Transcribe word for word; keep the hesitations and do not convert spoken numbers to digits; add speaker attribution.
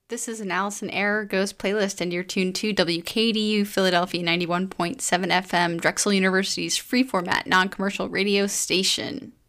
Speaker 1: This is an Allison Error Ghost playlist, and you're tuned to W K D U Philadelphia ninety-one point seven F M, Drexel University's free format, non commercial radio station.